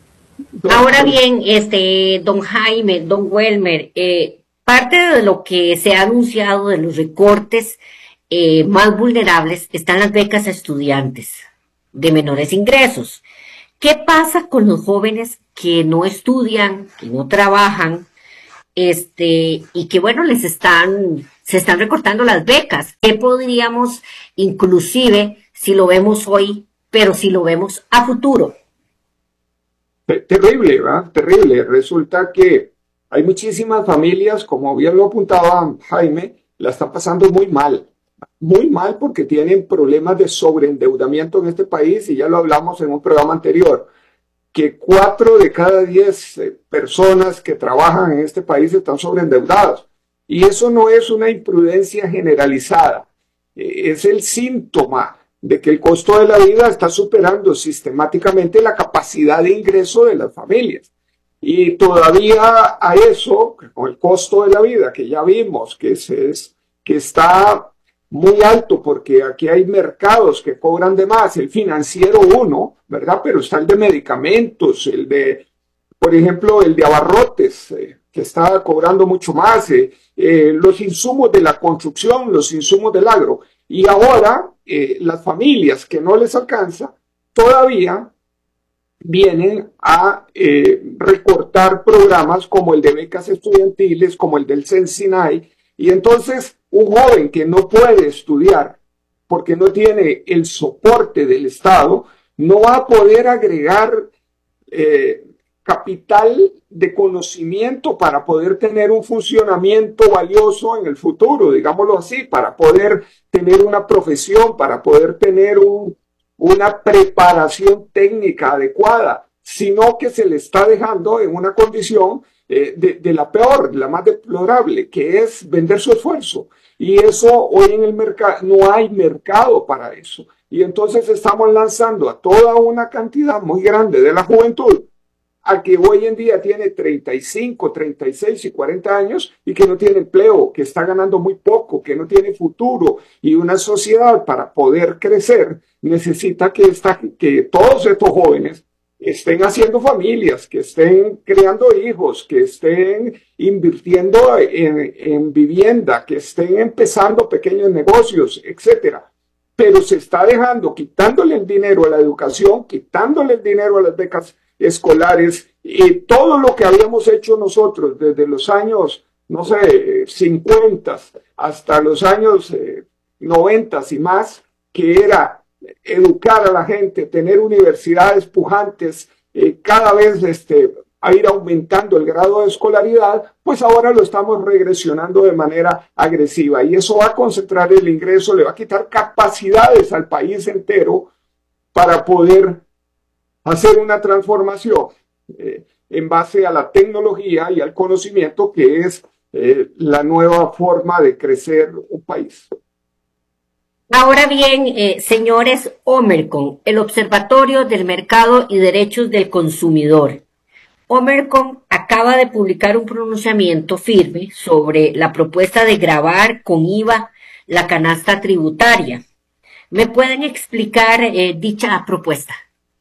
Ahora bien, este, don Jaime, don Welmer, eh, parte de lo que se ha anunciado de los recortes eh, más vulnerables están las becas a estudiantes de menores ingresos. ¿Qué pasa con los jóvenes que no estudian, que no trabajan, este, y que bueno, les están, se están recortando las becas? ¿Qué podríamos, inclusive, si lo vemos hoy, pero si lo vemos a futuro? Terrible, ¿verdad? Terrible. Resulta que hay muchísimas familias, como bien lo apuntaba Jaime, la están pasando muy mal. Muy mal porque tienen problemas de sobreendeudamiento en este país, y ya lo hablamos en un programa anterior, que cuatro de cada diez eh, personas que trabajan en este país están sobreendeudadas. Y eso no es una imprudencia generalizada, eh, es el síntoma de que el costo de la vida está superando sistemáticamente la capacidad de ingreso de las familias. Y todavía a eso, con el costo de la vida, que ya vimos que, se es, que está muy alto, porque aquí hay mercados que cobran de más, el financiero uno, ¿verdad? Pero está el de medicamentos, el de, por ejemplo, el de abarrotes, eh, que está cobrando mucho más, eh, eh, los insumos de la construcción, los insumos del agro. Y ahora eh, las familias que no les alcanza todavía vienen a eh, recortar programas como el de becas estudiantiles, como el del Sensinay, y entonces un joven que no puede estudiar porque no tiene el soporte del Estado no va a poder agregar eh, capital de conocimiento para poder tener un funcionamiento valioso en el futuro, digámoslo así, para poder tener una profesión, para poder tener un, una preparación técnica adecuada, sino que se le está dejando en una condición eh, de, de la peor, la más deplorable, que es vender su esfuerzo. Y eso hoy en el mercado, no hay mercado para eso. Y entonces estamos lanzando a toda una cantidad muy grande de la juventud a que hoy en día tiene treinta y cinco, treinta y seis y cuarenta años y que no tiene empleo, que está ganando muy poco, que no tiene futuro. Y una sociedad, para poder crecer, necesita que, esta, que todos estos jóvenes estén haciendo familias, que estén creando hijos, que estén invirtiendo en, en vivienda, que estén empezando pequeños negocios, etcétera. Pero se está dejando, quitándole el dinero a la educación, quitándole el dinero a las becas escolares, y todo lo que habíamos hecho nosotros desde los años, no sé, cincuenta hasta los años eh, noventa y más, que era educar a la gente, tener universidades pujantes, eh, cada vez este, a ir aumentando el grado de escolaridad, pues ahora lo estamos regresionando de manera agresiva, y eso va a concentrar el ingreso, le va a quitar capacidades al país entero para poder hacer una transformación eh, en base a la tecnología y al conocimiento, que es eh, la nueva forma de crecer un país. Ahora bien, eh, señores Omercon, el Observatorio del Mercado y Derechos del Consumidor. Omercon acaba de publicar un pronunciamiento firme sobre la propuesta de gravar con I V A la canasta tributaria. ¿Me pueden explicar eh, dicha propuesta?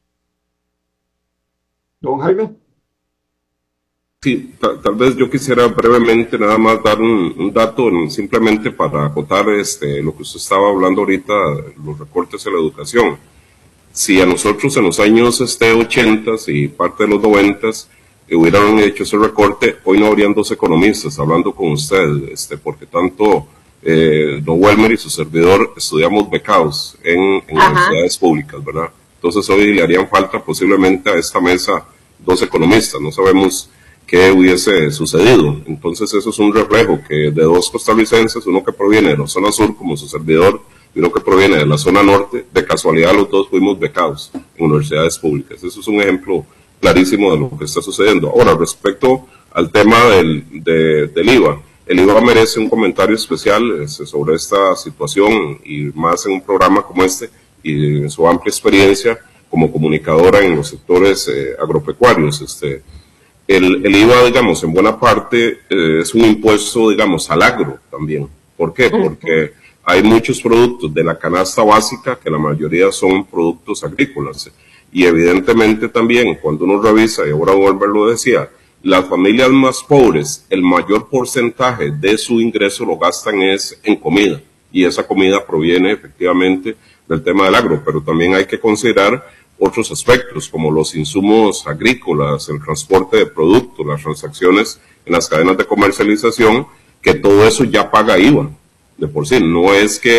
Don Jaime. Sí, tal, tal vez yo quisiera brevemente nada más dar un, un dato simplemente para acotar este, lo que usted estaba hablando ahorita, los recortes en la educación. Si a nosotros en los años este, ochenta y parte de los noventa hubieran hecho ese recorte, hoy no habrían dos economistas hablando con usted, este, porque tanto eh, don Welmer y su servidor estudiamos becados en, en universidades públicas, ¿verdad? Entonces hoy le harían falta posiblemente a esta mesa dos economistas, no sabemos qué hubiese sucedido. Entonces eso es un reflejo que de dos costarricenses, uno que proviene de la zona sur como su servidor y uno que proviene de la zona norte, de casualidad los dos fuimos becados en universidades públicas. Eso es un ejemplo clarísimo de lo que está sucediendo. Ahora, respecto al tema del, de, del I V A, el I V A merece un comentario especial este, sobre esta situación, y más en un programa como este, y en su amplia experiencia como comunicadora en los sectores eh, agropecuarios. Este, el, el I V A, digamos, en buena parte eh, es un impuesto, digamos, al agro también. ¿Por qué? Porque hay muchos productos de la canasta básica que la mayoría son productos agrícolas. y evidentemente también cuando uno revisa, y ahora Wolver lo decía, las familias más pobres, el mayor porcentaje de su ingreso lo gastan es en comida, y esa comida proviene efectivamente del tema del agro, pero también hay que considerar otros aspectos como los insumos agrícolas, el transporte de productos, las transacciones en las cadenas de comercialización, que todo eso ya paga I V A de por sí. No es que